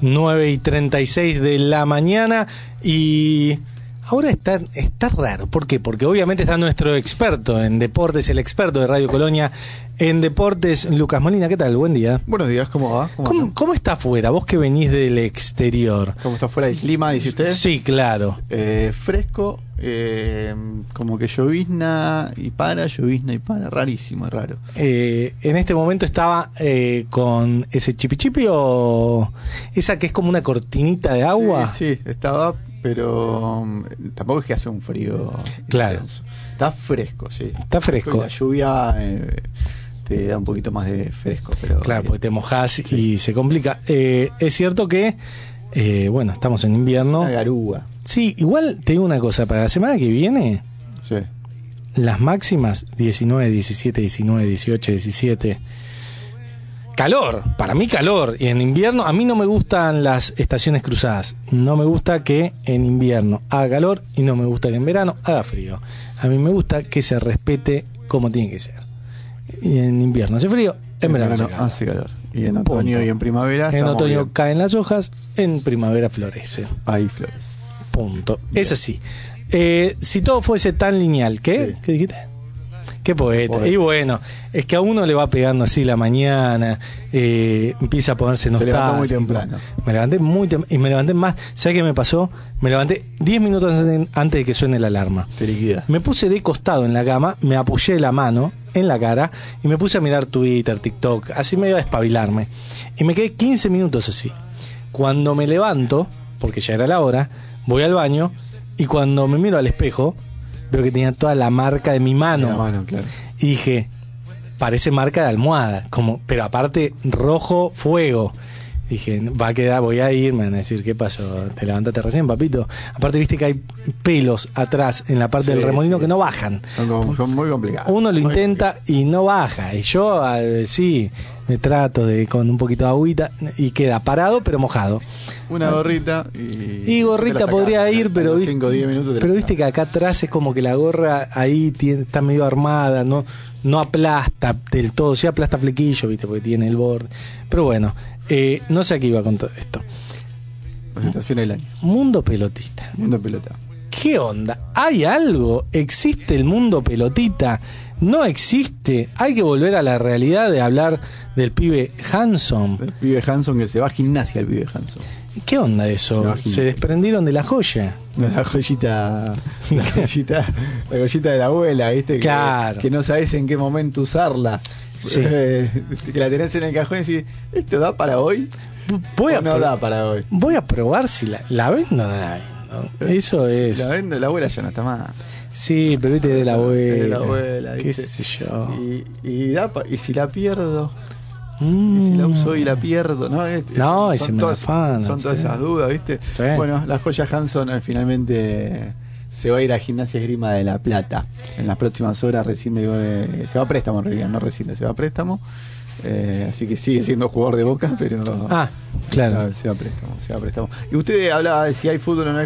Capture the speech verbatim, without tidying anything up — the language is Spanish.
nueve y treinta y seis de la mañana y ahora está, está raro. ¿Por qué? Porque obviamente está nuestro experto en deportes, el experto de Radio Colonia en deportes, Lucas Molina. ¿Qué tal? Buen día. Buenos días, ¿cómo va? ¿Cómo, ¿Cómo, ¿Cómo está afuera? Vos que venís del exterior. ¿Cómo está afuera el clima, dice usted? Sí, claro. Eh, fresco, eh, como que llovizna y para, llovizna y para. Rarísimo, es raro. Eh, en este momento estaba eh, con ese chipichipi o esa que es como una cortinita de agua. Sí, sí, estaba, pero um, tampoco es que hace un frío. Claro. Intenso. Está fresco, sí. Está fresco. La lluvia eh, te da un poquito más de fresco, pero... Claro, porque te mojás sí. y se complica. Eh, es cierto que, eh, bueno, estamos en invierno. Una garúa. Sí, igual te digo una cosa, para la semana que viene, Sí. las máximas diecinueve, diecisiete, diecinueve, dieciocho, diecisiete. Calor, para mí calor. Y en invierno, a mí no me gustan las estaciones cruzadas. No me gusta que en invierno haga calor y no me gusta que en verano haga frío. A mí me gusta que se respete como tiene que ser. Y en invierno hace frío, en, en verano, verano hace calor. Hace calor. Y en otoño Punto. Y en primavera. En otoño bien. Caen las hojas, en primavera florecen. Hay flores. Punto. Bien. Es así. Eh, si todo fuese tan lineal, ¿qué? Sí. ¿Qué dijiste? Qué poeta. poeta. Y bueno, es que a uno le va pegando así la mañana, eh, empieza a ponerse nostálgico. Se levantó muy temprano. Me levanté muy temprano y me levanté más. ¿Sabes qué me pasó? Me levanté diez minutos antes de que suene la alarma. Te liquida. Me puse de costado en la cama, me apoyé la mano en la cara y me puse a mirar Twitter, TikTok, así me iba a despabilarme. Y me quedé quince minutos así. Cuando me levanto, porque ya era la hora, voy al baño y cuando me miro al espejo, veo que tenía toda la marca de mi mano. La mano, claro. Y dije, parece marca de almohada, como, pero aparte rojo fuego. Dije, va a quedar, voy a ir, me van a decir, ¿qué pasó? ¿Te levantaste recién, papito? Aparte viste que hay pelos atrás en la parte sí, del remolino sí. que no bajan. Son, como, son muy complicados. Uno lo muy intenta y no baja. Y yo, sí, me trato de con un poquito de agüita y queda parado pero mojado. Una gorrita y... Y gorrita podría ir, pero, cinco, diez minutos pero viste que acá atrás es como que la gorra ahí tiene, está medio armada, no, no aplasta del todo, sí aplasta flequillo, viste, porque tiene el borde. Pero bueno, eh, no sé a qué iba con todo esto. Presentación del año. Mundo pelotista. Mundo pelota. ¿Qué onda? ¿Hay algo? ¿Existe el mundo pelotita? ¿No existe? Hay que volver a la realidad de hablar del pibe Hanson. El pibe Hanson que se va a gimnasia, el pibe Hanson. ¿Qué onda eso? Se, se desprendieron de la joya. La joyita, la joyita, la joyita de la abuela, ¿viste? Claro. Que, que no sabes en qué momento usarla. Sí. Eh, que la tenés en el cajón y decís, ¿esto da para hoy? Voy a no da para hoy. Voy a probar si la, la vendo o no la vendo. Eso es. La vendo, la abuela ya no está más. Sí, pero viste de la abuela. De la abuela, qué sé yo. Y, y, da pa, y si la pierdo. Mm. Y si la uso y la pierdo, ¿no? Es, no, son, y se son me todas, afana, son todas sí. esas dudas, ¿viste? Sí. Bueno, la joya Hanson eh, finalmente se va a ir a Gimnasia Esgrima de La Plata. En las próximas horas recién de, se va a préstamo en realidad, no recién, se va a préstamo. Eh, así que sigue siendo jugador de Boca, pero ah, claro. Se va a préstamo, se va a préstamo. Y usted hablaba de si hay fútbol o no hay